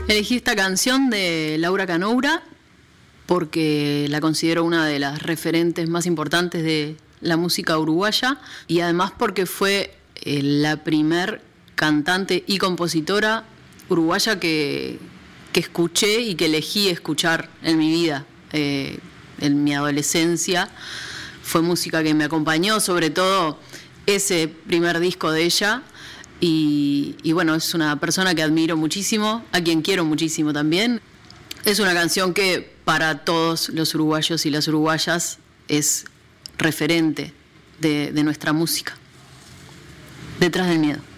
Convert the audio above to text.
Elegí esta canción de Laura Canoura porque la considero una de las referentes más importantes de la música uruguaya y además porque fue la primer cantante y compositora uruguaya que escuché y que elegí escuchar en mi vida. En mi adolescencia fue música que me acompañó, sobre todo ese primer disco de ella. Y bueno, es una persona que admiro muchísimo, a quien quiero muchísimo también. Es una canción que para todos los uruguayos y las uruguayas es referente de nuestra música. Detrás del miedo.